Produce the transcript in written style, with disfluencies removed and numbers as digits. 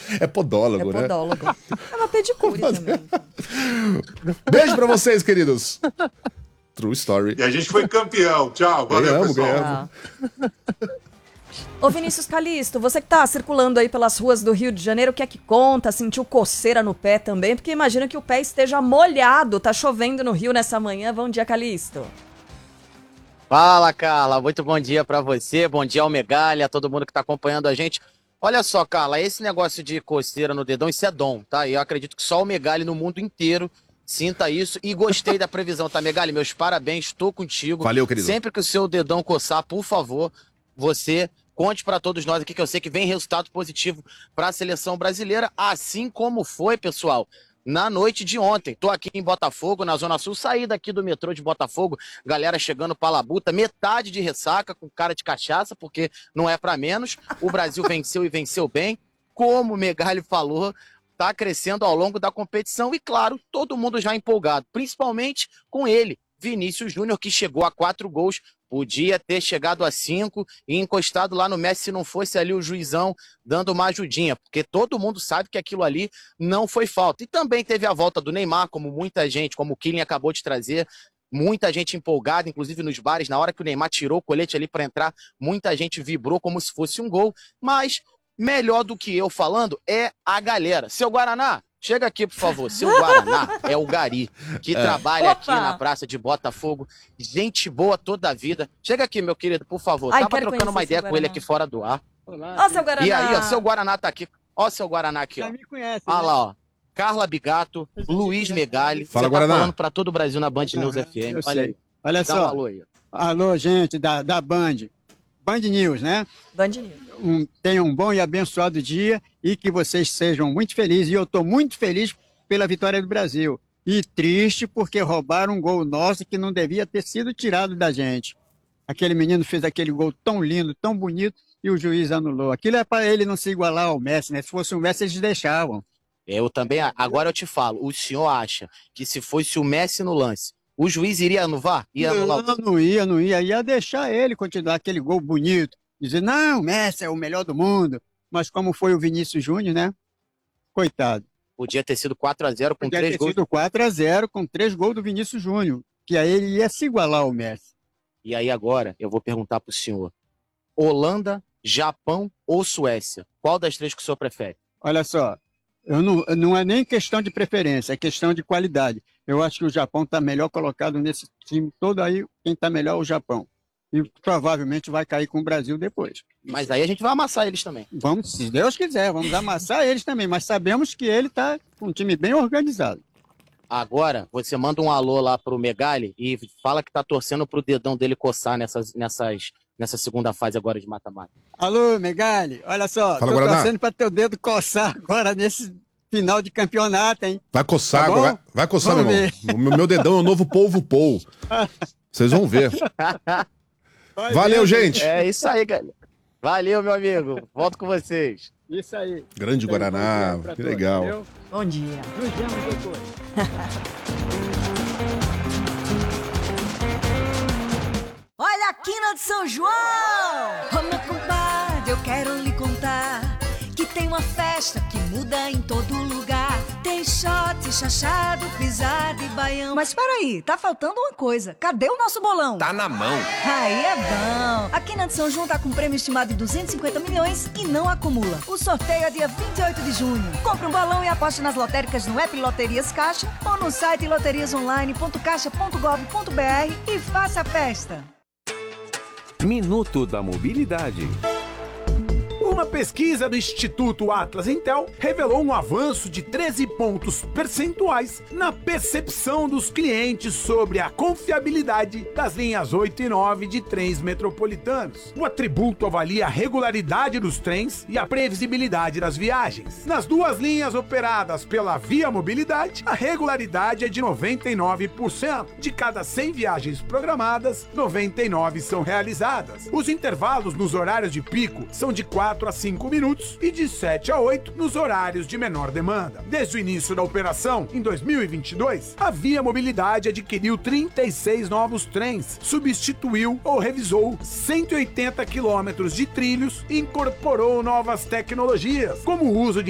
É podólogo, né? É podólogo. É uma pedicure também. Beijo pra vocês, queridos. True story. E a gente foi campeão. Tchau. Valeu, pessoal. Ganhamos. Ô Vinícius Calixto, você que tá circulando aí pelas ruas do Rio de Janeiro, o que é que conta? Sentiu coceira no pé também? Porque imagina que o pé esteja molhado, tá chovendo no Rio nessa manhã. Bom dia, Calixto. Fala, Carla. Muito bom dia pra você, bom dia ao Megali, a todo mundo que tá acompanhando a gente. Olha só, Carla, esse negócio de coceira no dedão, isso é dom, tá? E eu acredito que só o Megali no mundo inteiro sinta isso e gostei da previsão, tá, Megali? Meus parabéns, estou contigo. Valeu, querido. Sempre que o seu dedão coçar, por favor, você conte para todos nós aqui que eu sei que vem resultado positivo para a seleção brasileira, assim como foi, pessoal, na noite de ontem. Tô aqui em Botafogo, na Zona Sul, saí daqui do metrô de Botafogo, galera chegando pra Labuta, metade de ressaca, com cara de cachaça, porque não é para menos. O Brasil venceu e venceu bem. Como o Megali falou, tá crescendo ao longo da competição e, claro, todo mundo já empolgado, principalmente com ele, Vinícius Júnior, que chegou a 4 gols, podia ter chegado a 5 e encostado lá no Messi se não fosse ali o juizão dando uma ajudinha, porque todo mundo sabe que aquilo ali não foi falta. E também teve a volta do Neymar, como muita gente, como o Kylian acabou de trazer, muita gente empolgada, inclusive nos bares, na hora que o Neymar tirou o colete ali para entrar, muita gente vibrou como se fosse um gol, mas melhor do que eu falando é a galera. Seu Guaraná, chega aqui, por favor. Seu Guaraná é o Gari, que trabalha aqui na Praça de Botafogo. Gente boa toda a vida. Chega aqui, meu querido, por favor. Ai, tava trocando uma ideia com ele aqui fora do ar. Ó, seu Guaraná. E aí, ó, seu Guaraná tá aqui. Ó, seu Guaraná aqui, ó. Já me conhece, Olha né? lá, ó. Carla Bigato, Luiz Megali. Fala, Você Guaraná. tá falando pra todo o Brasil na Band News FM. Eu Olha sei. aí. Olha Dá um só. alô aí. Alô, gente da Band. Band News, né? Band News. Tenham um bom e abençoado dia e que vocês sejam muito felizes. E eu estou muito feliz pela vitória do Brasil. E triste porque roubaram um gol nosso que não devia ter sido tirado da gente. Aquele menino fez aquele gol tão lindo, tão bonito, e o juiz anulou. Aquilo é para ele não se igualar ao Messi, né? Se fosse o Messi, eles deixavam. Eu também. Agora eu te falo. O senhor acha que se fosse o Messi no lance, o juiz iria anular? Ia anular? Não ia. Ia deixar ele continuar aquele gol bonito. Dizer, não, Messi é o melhor do mundo. Mas como foi o Vinícius Júnior, né? Coitado. Podia ter sido 4-0 com Podia 3 ter gols. sido 4-0 com 3 gols do Vinícius Júnior. Que aí ele ia se igualar ao Messi. E aí agora eu vou perguntar pro senhor. Holanda, Japão ou Suécia? Qual das 3 que o senhor prefere? Olha só, não é nem questão de preferência, é questão de qualidade. Eu acho que o Japão está melhor colocado nesse time todo aí. Quem está melhor é o Japão. E provavelmente vai cair com o Brasil depois. Mas aí a gente vai amassar eles também. Vamos, se Deus quiser, vamos amassar eles também. Mas sabemos que ele está com um time bem organizado. Agora, você manda um alô lá pro Megali e fala que tá torcendo pro dedão dele coçar nessa segunda fase agora de mata-mata. Alô, Megali, olha só, Fala, tô Guaraná. torcendo para teu dedo coçar agora nesse final de campeonato, hein? Vai coçar, Tá bom? vai coçar, Vamos meu irmão. O meu dedão é o novo polvo Paul. Vocês vão ver. Vai Valeu, vendo. gente. É isso aí, galera. Valeu, meu amigo. Volto com vocês. Isso aí. Grande Guaraná, Bom dia pra que todos, legal. valeu? Bom dia. Nos vemos depois. Olha a quina de São João! Ô meu compadre, eu quero lhe contar que tem uma festa que muda em todo lugar. Tem shot, chachado, pisada e baião. Mas peraí, tá faltando uma coisa. Cadê o nosso bolão? Tá na mão. Aí é bom! A Quina de São João tá com um prêmio estimado de 250 milhões e não acumula. O sorteio é dia 28 de junho. Compre um balão e aposte nas lotéricas no app Loterias Caixa ou no site loteriasonline.caixa.gov.br e faça a festa. Minuto da Mobilidade. Uma pesquisa do Instituto Atlas Intel revelou um avanço de 13 pontos percentuais na percepção dos clientes sobre a confiabilidade das linhas 8 e 9 de trens metropolitanos. O atributo avalia a regularidade dos trens e a previsibilidade das viagens. Nas 2 linhas operadas pela Via Mobilidade, a regularidade é de 99%. De cada 100 viagens programadas, 99 são realizadas. Os intervalos nos horários de pico são de 4 a 5 minutos e de 7 a 8 nos horários de menor demanda. Desde o início da operação, em 2022, a Via Mobilidade adquiriu 36 novos trens, substituiu ou revisou 180 quilômetros de trilhos e incorporou novas tecnologias, como o uso de